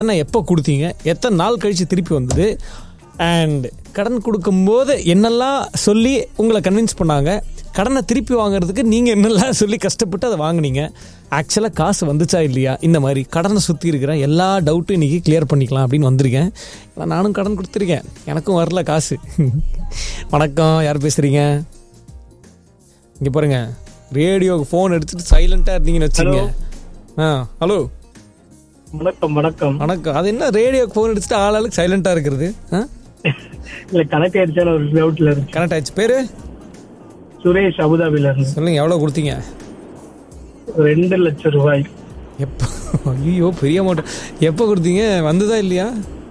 எப்போ கொடுத்தீங்க, எத்தனை நாள் கழிச்சு திருப்பி வந்தது, அண்ட் கடன் கொடுக்கும்போது என்னெல்லாம் சொல்லி உங்களை கன்வின்ஸ் பண்ணாங்க, கடனை திருப்பி வாங்குறதுக்கு நீங்கள் என்னெல்லாம் சொல்லி கஷ்டப்பட்டு அதை வாங்கினீங்க, ஆக்சுவலாக காசு வந்துச்சா இல்லையா, இந்த மாதிரி கடனை சுற்றி இருக்கிற எல்லா டவுட்டும் இன்றைக்கி கிளியர் பண்ணிக்கலாம் அப்படின்னு வந்திருக்கேன். நானும் கடன் கொடுத்துருக்கேன், எனக்கும் வரல காசு. வணக்கம், யார் பேசுகிறீங்க? இங்கே பாருங்க, ரேடியோக்கு ஃபோன் எடுத்துட்டு சைலண்ட்டாக இருந்தீங்கன்னு வச்சுங்க. ஹலோ, வணக்கம். வணக்கம் வணக்கம். அது என்ன ரேடியோக்கு ஃபோன் எடுத்துட்டு ஆளாளுக்கு சைலண்ட்டாக இருக்கிறது? இல்ல கனெக்ட் ஆயிடுச்சான ஒரு டவுட்ல இருக்கு. கனெக்ட் ஆயிடுச்சு. பேரு சுரேஷ், அபுதாபில இருந்து. சொல்லுங்க, எவ்வளோ கொடுத்தீங்க? 2 லட்சம் ரூபாய். எப்போ? ஐயோ, பெரிய அமௌண்ட். எப்போ கொடுத்தீங்க, வந்ததா இல்லையா?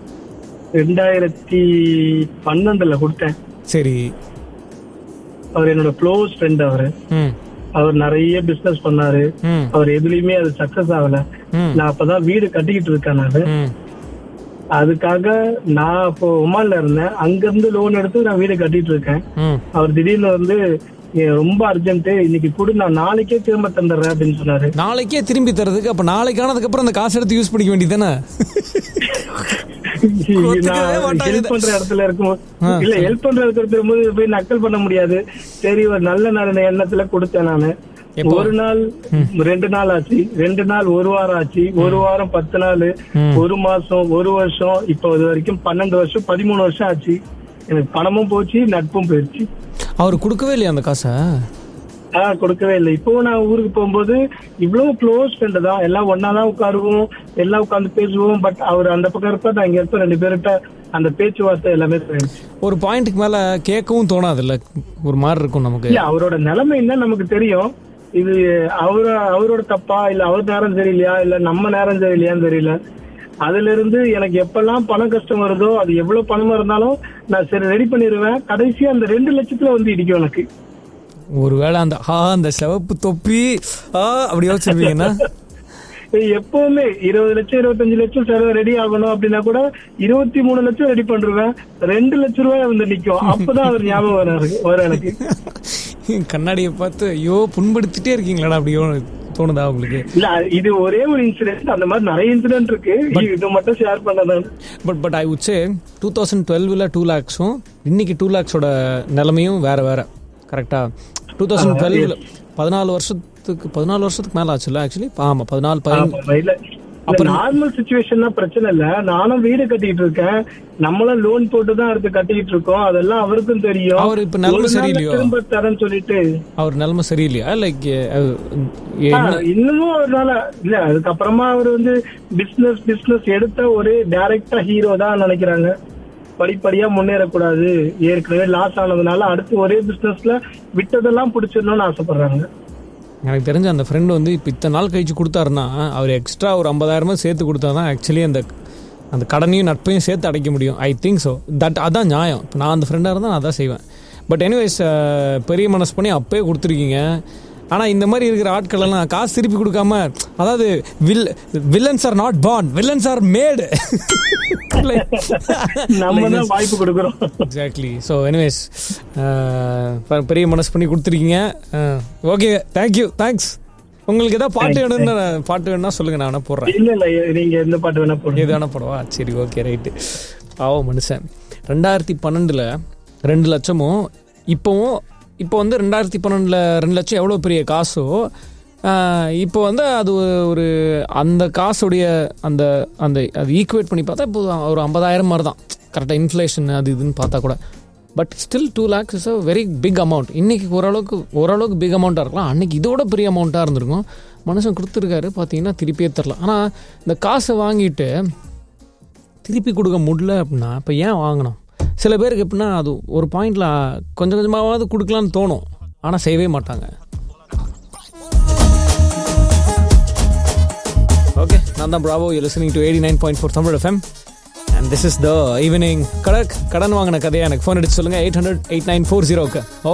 2012 கொடுத்தேன். சரி. அவர் என்னோட க்ளோஸ் ஃப்ரெண்ட். அவர் நிறைய பிசினஸ் பண்ணாரு. அவர் எதுலயுமே அது சக்சஸ் ஆகல. நான் அப்பதான் வீடு கட்டிக்கிட்டு இருக்கேன். நானு அதுக்காக நான் இப்போ ஒமான்ல இருந்தேன். அங்க இருந்து லோன் எடுத்து நான் வீடு கட்டிட்டு இருக்கேன். அவர் திடீர்னு வந்து ரொம்ப அர்ஜென்ட், இன்னைக்கு கூட நான் நாளைக்கே திரும்ப தந்துடுறேன் அப்படின்னு சொன்னாரு. நாளைக்கே திரும்பி தரதுக்கு? அப்ப நாளைக்கு ஆனதுக்கு அப்புறம் அந்த காசு எடுத்து யூஸ் பண்ணிக்க வேண்டியதானே? ஹெல்ப் பண்ற இடத்துல இருக்கும்போது இல்ல, ஹெல்ப் பண்ற இடத்துல இருக்கும்போது போய் நக்கல் பண்ண முடியாது. சரி, ஒரு நல்ல எண்ணத்துல கொடுத்தேன் நானு. ஒரு நாள் 2 நாள் ஆச்சு, 2 நாள் 1 வாரம் ஆச்சு, 1 வாரம் 10 நாள், 1 மாசம், 1 வருஷம், இப்போ இது வரைக்கும் 12 வருஷம் 13 வருஷம் ஆச்சு. எனக்கு பணமும் போச்சு, நட்பும் போயிடுச்சு. அவரு கொடுக்கவே இல்லையா அந்த காசை? கொடுக்கவே இல்லை. இப்போ நான் ஊருக்கு போகும்போது இவ்வளவு க்ளோஸ் ஃப்ரெண்ட் தான், எல்லாம் ஒன்னாதான் உட்காருவோம், எல்லாம் உட்காந்து பேசுவோம். பட் அவர் அந்த பக்கம் இருப்பா, நான் இங்க இருப்ப, 2 பேர்கிட்ட அந்த பேச்சுவார்த்தை எல்லாமே போயிடுச்சு. ஒரு பாயிண்ட்க்கு மேல கேட்கவும் தோணாது இல்ல, ஒரு மாதிரி இருக்கும் நமக்கு. அவரோட நிலைமை என்ன நமக்கு தெரியும். இது அவரோட தப்பா, இல்ல அவர் நேரம் சரியில்லையா, இல்ல நம்ம நேரம் சரியில்லையான்னு தெரியல. அதுல இருந்து எனக்கு எப்பெல்லாம் பணம் கஷ்டம் வருதோ, அது எவ்வளவு பணமா இருந்தாலும் நான் சரி ரெடி பண்ணிடுவேன். கடைசியா அந்த 2 லட்சத்துல வந்து இடிக்கும் எனக்கு. ஒருவேளை அந்த சிவப்பு தொப்பி அப்படி யோசிச்சிருப்பீங்கன்னா, எப்பவுமே 20 லட்சம் 25 லட்சம் செலவு ரெடி ஆகணும் அப்படின்னா கூட 23 லட்சம் ரெடி பண்றேன். 2 லட்சம் ரூபாய் வந்து நிக்கும். அப்பதான் அவர் ஞாபகம் வர எனக்கு. கண்ணாடியை பார்த்து ஐயோ புண்படுத்திட்டே இருக்கீங்களா அப்படியோ தோணுதா உங்களுக்கு? இல்ல, இது ஒரே ஒரு இன்சிடென்ட். அந்த மாதிரி நிறைய இன்சிடென்ட் இருக்கு, இது மட்டும் ஷேர் பண்ணதான். பட் ஐ வுட் சே 2012 2 lakhs-உம் இன்னைக்கு 2 lakhs-ஓட நிலைமையும் வேற வேற. கரெக்டா? 2012 14 வருஷத்துக்கு மேல ஆச்சுல்ல ஆக்சுவலி. ஆமா, 14 நார்மல் சிச்சுவேஷன் பிரச்சனை இல்ல. நானும் வீடு கட்டிட்டு இருக்கேன், நம்மளும் லோன் போட்டு தான் எடுத்து கட்டிட்டு இருக்கோம். அதெல்லாம் அவருக்கும் தெரியும். அவர் இப்ப நிலைமை சரியில்லையோ, திரும்ப தரேன்னு சொல்லிட்டு அவர் நிலைமை சரியில்லையா? லைக் இன்னமும் அவரால இல்ல. அதுக்கப்புறமா அவர் வந்து பிசினஸ் எடுத்த ஒரு டைரக்டா ஹீரோ தான் நினைக்கிறாங்க. படிப்படியா முன்னேறக்கூடாது, ஏற்கனவே லாஸ் ஆனதுனால அடுத்து ஒரே பிசினஸ்ல விட்டதெல்லாம் பிடிச்சிடணும்னு ஆசைப்படுறாங்க. எனக்கு தெரிஞ்ச அந்த ஃப்ரெண்டு வந்து இப்போ இத்தனை நாள் கழிச்சு கொடுத்தாருன்னா, அவர் எக்ஸ்ட்ரா ஒரு 50,000 சேர்த்து கொடுத்தா தான் ஆக்சுவலி அந்த கடனையும் நட்பையும் சேர்த்து அடைக்க முடியும். I think so. அதான் நியாயம். இப்போ நான் அந்த ஃப்ரெண்டாக இருந்தால் நான் அதான் செய்வேன். பட் எனிவேஸ், பெரிய மனசு பண்ணி அப்பயே கொடுத்துருக்கீங்க. ஆனால் இந்த மாதிரி இருக்கிற ஆட்கள் எல்லாம் காசு திருப்பி கொடுக்காம, அதாவது villains R not born, villains R மேடு. வாய்ப்பு கொடுக்குறோம். எக்ஸாக்ட்லி. ஸோ எனிவேஸ், பெரிய மனசு பண்ணி கொடுத்துருக்கீங்க. Okay, thank you, thanks. உங்களுக்கு ஏதாவது பாட்டு வேணும்னா சொல்லுங்க, நான் வேணா போடுறேன். இல்ல, நீங்க எந்த பாட்டு வேணா போடுங்க. எது வேணா போடுவா? சரி, ஓகே, ரைட்டு. மனுஷன் 2012 2 லட்சமும் இப்போ வந்து 2012 2 லட்சம் எவ்வளோ பெரிய காசோ, இப்போ வந்து அது ஒரு அந்த காசுடைய அது ஈக்குவேட் பண்ணி பார்த்தா இப்போ ஒரு 50,000 மாதிரி தான் கரெக்டாக. இன்ஃப்ளேஷன் அது இதுன்னு பார்த்தா கூட. But still 2 lakhs is a very big amount. இன்னைக்கு ஓரளவுக்கு பிக் அமௌண்ட்டாக இருக்கலாம், அன்னைக்கு இதோட பெரிய அமௌண்ட்டாக இருந்திருக்கும். மனுஷன் கொடுத்துருக்காரு, பார்த்தீங்கன்னா திருப்பியே தரல. ஆனால் இந்த காசை வாங்கிட்டு திருப்பி கொடுக்க முடியல அப்படின்னா இப்போ ஏன் வாங்கணும்? சில பேருக்கு எப்படின்னா, அது ஒரு பாயிண்டில் கொஞ்சம் கொஞ்சமாவது கொடுக்கலான்னு தோணும், ஆனால் செய்யவே மாட்டாங்க. ஓகே, நான் தான் Bravo. You listening to 89.4 Tamil FM and this is the evening. கடன் வாங்கின கதையை எனக்கு ஃபோன் அடிச்சு சொல்லுங்கள் 800-8940.